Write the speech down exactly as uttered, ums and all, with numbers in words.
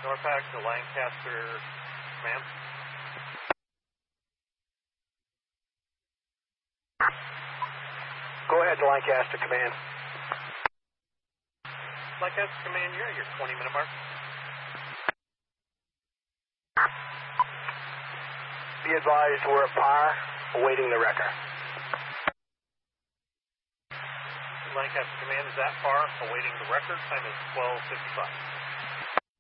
Norfolk to Lancaster, command. Go ahead to Lancaster, command. Lancaster, command, you're at your twenty minute mark. Be advised, we're at par, awaiting the wrecker. Lancaster, command, is that far, awaiting the wrecker. Time is twelve fifty-five.